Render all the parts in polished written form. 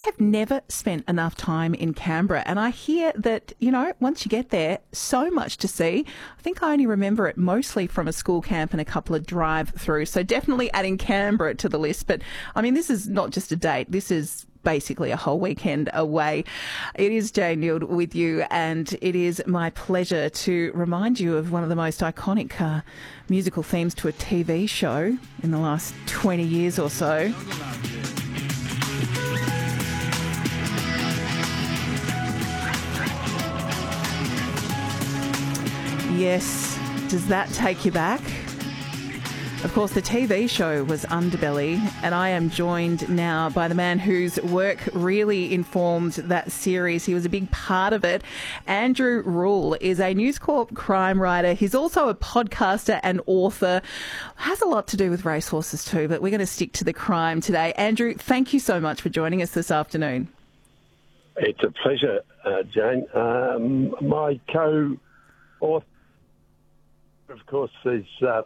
have never spent enough time in Canberra, and I hear that, once you get there, so much to see. I think I only remember it mostly from a school camp and a couple of drive-throughs, so definitely adding Canberra to the list. But, I mean, this is not just a date. This is basically a whole weekend away. It is Jane Neild with you, and it is my pleasure to remind you of one of the most iconic musical themes to a TV show in the last 20 years or so. Yes, does that take you back? Of course, the TV show was Underbelly, and I am joined now by the man whose work really informed that series. He was a big part of it. Andrew Rule is a News Corp crime writer. He's also a podcaster and author. Has a lot to do with racehorses too, but we're going to stick to the crime today. Andrew, thank you so much for joining us this afternoon. It's a pleasure, Jane. My co-author, of course, is...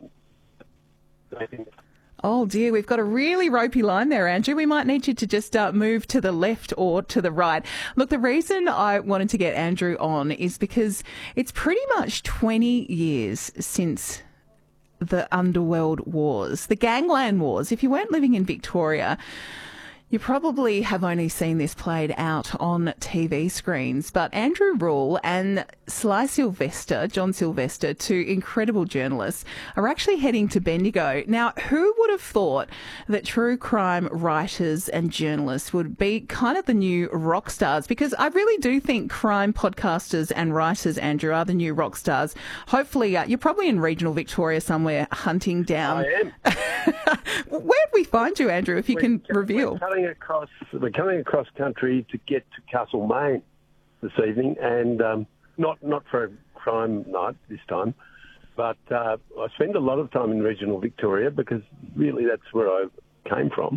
Oh dear, we've got a really ropey line there, Andrew. We might need you to just move to the left or to the right. Look, the reason I wanted to get Andrew on is because it's pretty much 20 years since the Underworld Wars, the Gangland Wars. If you weren't living in Victoria, you probably have only seen this played out on TV screens, but Andrew Rule and John Sylvester, two incredible journalists, are actually heading to Bendigo. Now, who would have thought that true crime writers and journalists would be kind of the new rock stars? Because I really do think crime podcasters and writers, Andrew, are the new rock stars. Hopefully, you're probably in regional Victoria somewhere hunting down. I am. Where'd we find you, Andrew, if you can reveal? We're coming across country to get to Castlemaine this evening, and not for a crime night this time, but I spend a lot of time in regional Victoria because really that's where I came from,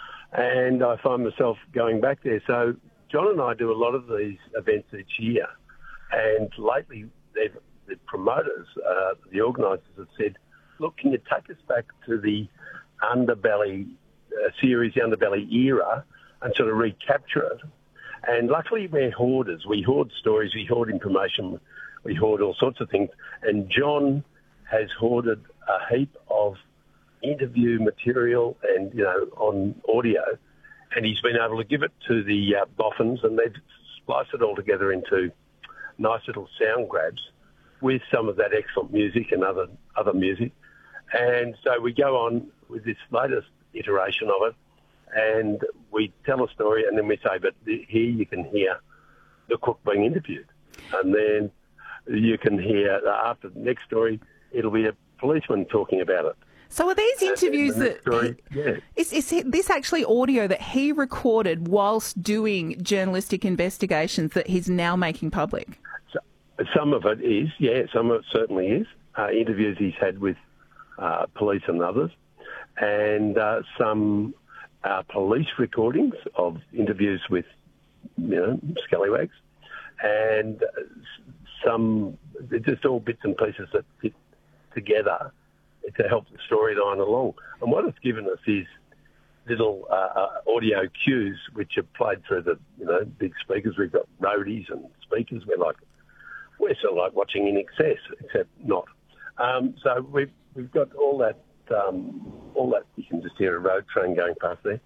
and I find myself going back there. So John and I do a lot of these events each year, and lately the promoters, the organisers have said, look, can you take us back to the Underbelly series, the Underbelly era, and sort of recapture it. And luckily we're hoarders. We hoard stories, we hoard information, we hoard all sorts of things. And John has hoarded a heap of interview material and, on audio. And he's been able to give it to the boffins, and they've spliced it all together into nice little sound grabs with some of that excellent music and other music. And so we go on with this latest iteration of it, and we tell a story, and then we say, but here you can hear the cook being interviewed. And then you can hear, after the next story, it'll be a policeman talking about it. So are these interviews is this actually audio that he recorded whilst doing journalistic investigations that he's now making public? So, some of it is, some of it certainly is. Interviews he's had with police and others, and some police recordings of interviews with, scallywags, and some, they're just all bits and pieces that fit together to help the storyline along. And what it's given us is little audio cues which are played through the, big speakers. We've got roadies and speakers. We're sort of like watching In Excess, except not. So we've got all that you can just hear a road train going past there.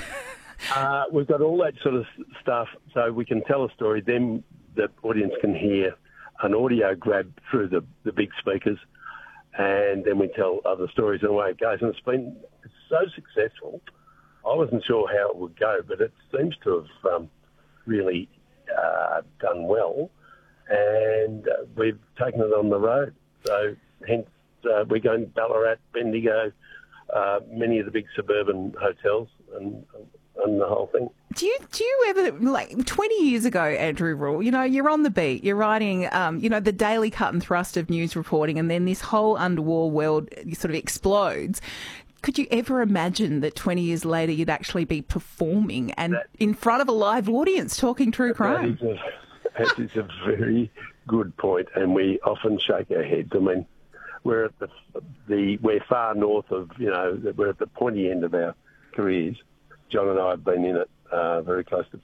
We've got all that sort of stuff, so we can tell a story. Then the audience can hear an audio grab through the big speakers, and then we tell other stories, and away it goes. And it's so successful. I wasn't sure how it would go, but it seems to have really done well, and we've taken it on the road. So hence we're going to Ballarat, Bendigo, many of the big suburban hotels, and the whole thing. Do you ever, 20 years ago, Andrew Rule, you're on the beat, you're writing, the daily cut and thrust of news reporting, and then this whole underwater world sort of explodes. Could you ever imagine that 20 years later you'd actually be performing and in front of a live audience talking true crime? That is a very good point, and we often shake our heads. I mean, we're at we're far north of, we're at the pointy end of our careers. John and I have been in it very close to